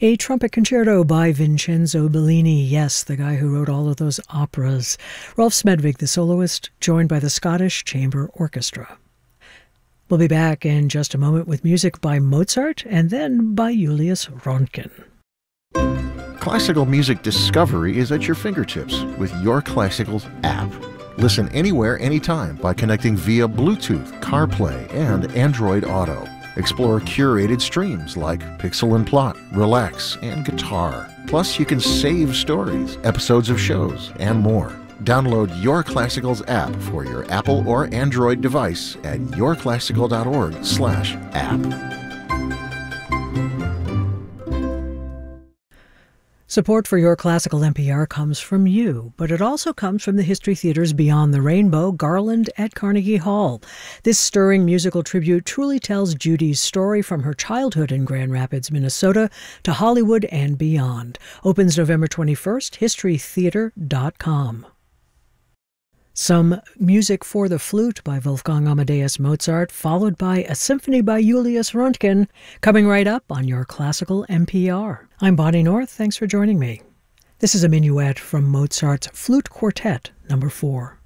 A trumpet concerto by Vincenzo Bellini. Yes, the guy who wrote all of those operas. Rolf Smedvig, the soloist, joined by the Scottish Chamber Orchestra. We'll be back in just a moment with music by Mozart and then by Julius Röntgen. Classical music discovery is at your fingertips with Your Classicals app. Listen anywhere, anytime by connecting via Bluetooth, CarPlay, and Android Auto. Explore curated streams like Pixel and Plot, Relax, and Guitar. Plus, you can save stories, episodes of shows, and more. Download Your Classicals app for your Apple or Android device at yourclassical.org/app. Support for Your Classical NPR comes from you, but it also comes from the History Theater's Beyond the Rainbow Garland at Carnegie Hall. This stirring musical tribute truly tells Judy's story from her childhood in Grand Rapids, Minnesota, to Hollywood and beyond. Opens November 21st, historytheater.com. Some music for the flute by Wolfgang Amadeus Mozart, followed by a symphony by Julius Röntgen, coming right up on Your Classical NPR. I'm Bonnie North. Thanks for joining me. This is a minuet from Mozart's Flute Quartet, No. 4.